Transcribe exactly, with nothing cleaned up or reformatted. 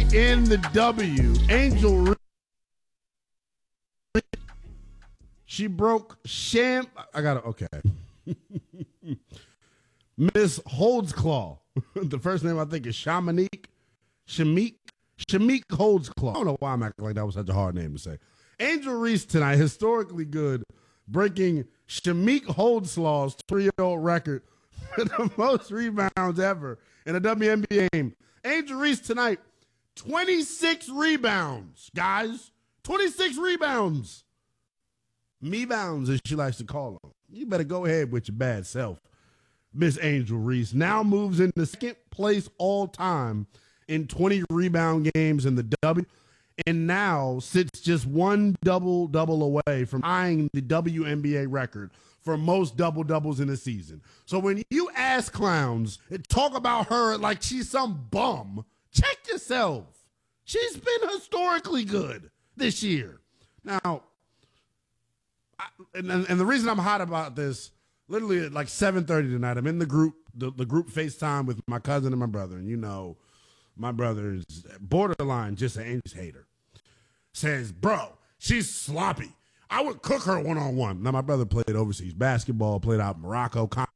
in the W. Angel Reese. She broke Sham. I got to, okay. Miss Holdsclaw. The first name I think is Shamanique. Shamik. Shamik Holdsclaw. I don't know why I'm acting like that was such a hard name to say. Angel Reese tonight, historically good, breaking Shamik Holdsclaw's three-year-old record for the most rebounds ever in a W N B A game. Angel Reese tonight, twenty-six rebounds, guys. twenty-six rebounds. Me-bounds, as she likes to call them. You better go ahead with your bad self. Miss Angel Reese now moves into second place all time in twenty rebound games in the W, and now sits just one double-double away from eyeing the W N B A record for most double-doubles in a season. So when you ask clowns and talk about her like she's some bum, check yourself. She's been historically good this year. Now, I, and, and the reason I'm hot about this, literally at like seven thirty tonight, I'm in the group, the, the group FaceTime with my cousin and my brother. And you know, my brother is borderline just an Angels hater. Says, bro, she's sloppy. I would cook her one-on-one. Now, my brother played overseas basketball, played out in Morocco,